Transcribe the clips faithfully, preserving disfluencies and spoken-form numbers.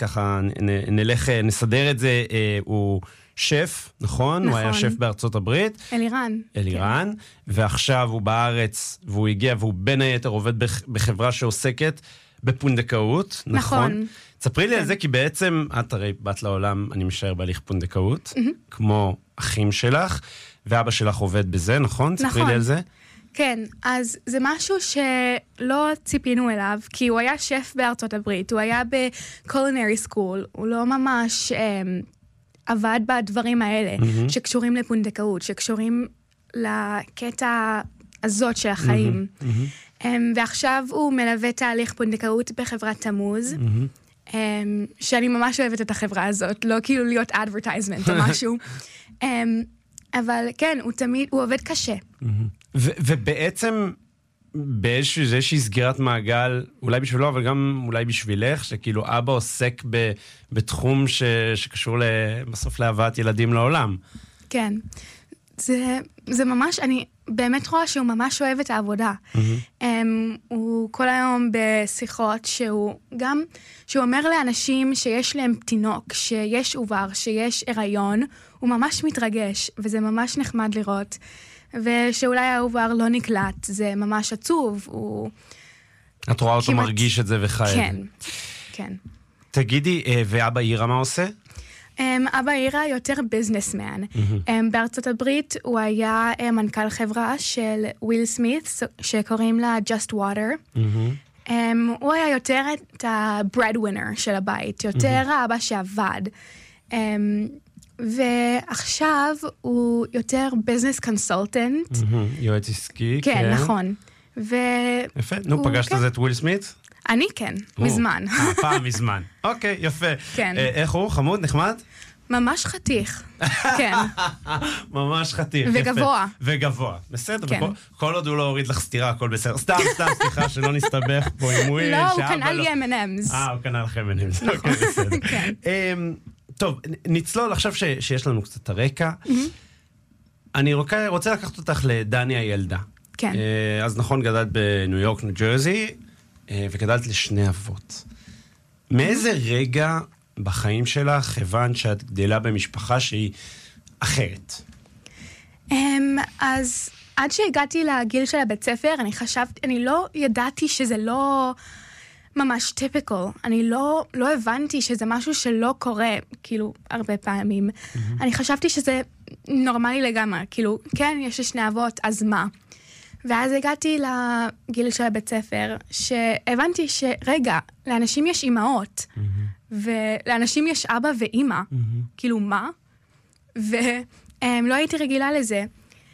ככה נ, נלך, נסדר את זה, הוא שף, נכון? נכון. הוא היה שף בארצות הברית. אלירן. אלירן, כן. ועכשיו הוא בארץ, והוא הגיע, והוא בין היתר עובד בחברה שעוסקת בפונדקאות, נכון? נכון. תספרי לי כן. על זה, כי בעצם, את הרי בת לעולם, אני משער בהליך פונדקאות, mm-hmm. כמו אחים שלך, ואבא שלך עובד בזה, נכון? נכון. תספרי לי על זה. כן, אז זה משהו שלא ציפינו אליו, כי הוא היה שף בארצות הברית, הוא היה בקולינרי סקול, הוא לא ממש אה, עבד בדברים האלה, mm-hmm. שקשורים לפונדקאות, שקשורים לקטע הזאת של החיים. Mm-hmm. Mm-hmm. אה, ועכשיו הוא מלווה תהליך פונדקאות בחברת תמוז, mm-hmm. אה, שאני ממש אוהבת את החברה הזאת, לא כאילו להיות אדברטייזמנט או משהו. אה, אבל כן, הוא תמיד, הוא עובד קשה. ו- ובעצם, באיזושהי סגירת מעגל, אולי בשבילו, אבל גם אולי בשבילך, שכאילו אבא עוסק ב- בתחום ש- שקשור בסוף להבאת ילדים לעולם. כן. זה, זה ממש, אני באמת רואה שהוא ממש אוהב את העבודה. Mm-hmm. Um, הוא כל היום בשיחות שהוא גם, שהוא אומר לאנשים שיש להם תינוק, שיש עובר, שיש הריון, הוא ממש מתרגש, וזה ממש נחמד לראות. ושאולי העובר לא נקלט, זה ממש עצוב. הוא... את רואה אותו כמעט... מרגיש את זה וחי. כן, כן. תגידי, ואבא אירה מה עושה? Um, אבא אירה יותר ביזנסמן. Mm-hmm. Um, בארצות הברית הוא היה um, מנכ"ל חברה של וויל סמית, שקוראים לה Just Water. Mm-hmm. Um, הוא היה יותר את ה-breadwinner של הבית, יותר mm-hmm. האבא שעבד. Um, ועכשיו הוא יותר ביזנס קונסולטנט. Mm-hmm. יועץ עסקי. כן, כן. נכון. ו... יפה. נו, פגשת את וויל סמית? אני כן, מזמן. אה, פעם מזמן. אוקיי, יפה. כן. איך הוא? חמוד? נחמד? ממש חתיך. כן. ממש חתיך. וגבוה. וגבוה. בסדר. כל עוד הוא לא הוריד לך סתירה, הכל בסדר. סתם, סתם, סליחה, שלא נסתבך פה עם וויל. לא, הוא קנה לי אם אנד אמס. אה, הוא קנה לך אם אנד אמס. אוקיי, בסדר. כן. טוב, נצלול עכשיו שיש לנו קצת הרקע. אני רוצה לקחת אותך לדני הילדה. כן. אז נכון, גדלת בניו יורק, ניו ג'רזי, וגדלת לשני אבות. מאיזה רגע בחיים שלך הבנת שאת גדלה במשפחה שהיא אחרת? אז עד שהגעתי לגיל של הבית ספר, אני חשבתי, אני לא ידעתי שזה לא ממש טיפיקל. אני לא, לא הבנתי שזה משהו שלא קורה, כאילו, הרבה פעמים. אני חשבתי שזה נורמלי לגמרי, כאילו, כן, יש לי שני אבות, אז מה? ואז הגעתי לגיל של הבית ספר, שהבנתי שרגע, לאנשים יש אימהות, mm-hmm. ולאנשים יש אבא ואימא, mm-hmm. כאילו מה? ולא הייתי רגילה לזה.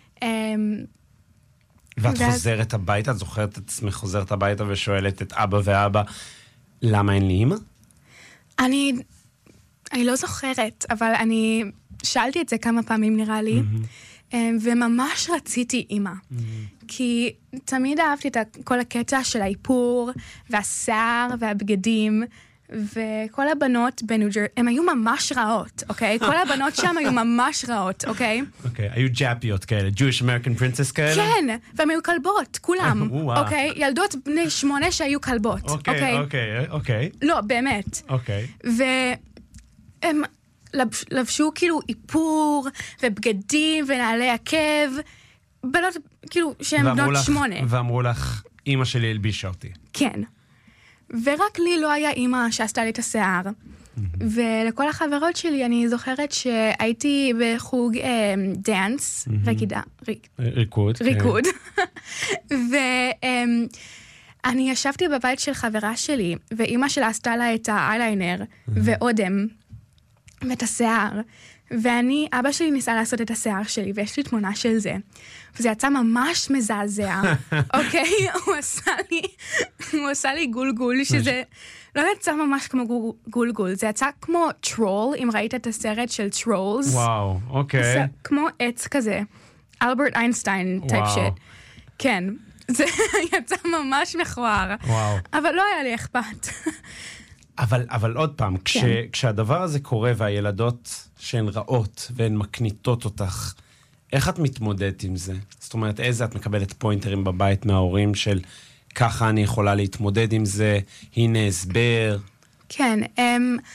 ואת ואז... חוזרת הביתה, את זוכרת את עצמך חוזרת הביתה ושואלת את אבא ואבא, למה אין לי אימא? אני, אני לא זוכרת, אבל אני שאלתי את זה כמה פעמים נראה לי, mm-hmm. וממש רציתי אימא. Mm-hmm. כי תמיד אהבתי את כל הקטע של האיפור, והשיער, והבגדים, וכל הבנות בניו-ג'רזי, הן היו ממש רעות, אוקיי? כל הבנות שם היו ממש רעות, אוקיי? אוקיי, היו ג'אפיות כאלה, Jewish American Princess כאלה? כן, והן היו כלבות, כולם, אוקיי? ילדות בני שמונה שהיו כלבות, אוקיי, אוקיי, אוקיי. לא, באמת. אוקיי. והם לבשו כאילו איפור, ובגדים, ונעלי עקב, בנות, כאילו, שהן בנות שמונה. ואמרו לך, אמא שלי הלבישה אותי. כן. ורק לי לא היה אמא שעשתה לי את השיער. ולכל החברות שלי, אני זוכרת שהייתי בחוג דאנס, רקידה. ריקוד. ריקוד. ואני ישבתי בבית של חברה שלי, ואמא שלה עשתה לה את האייליינר, ואודם, ואת השיער. ואני, אבא שלי ניסה לעשות את השיער שלי, ויש לי תמונה של זה. וזה יצא ממש מזעזע, אוקיי? הוא עשה לי, הוא עשה לי גולגול, שזה לא יצא ממש כמו גולגול, זה יצא כמו טרול, אם ראית את הסרט של טרולס. וואו, אוקיי. כמו עץ כזה, אלברט איינשטיין טייפ שיט. כן, זה יצא ממש מכוער. וואו. אבל לא היה לי אכפת. אבל, אבל עוד פעם, כש, כשהדבר הזה קורה והילדות שהן רעות והן מקניטות אותך, איך את מתמודדת עם זה? זאת אומרת, איזה את מקבלת פוינטרים בבית מההורים של ככה אני יכולה להתמודד עם זה, הנה הסבר? כן, um,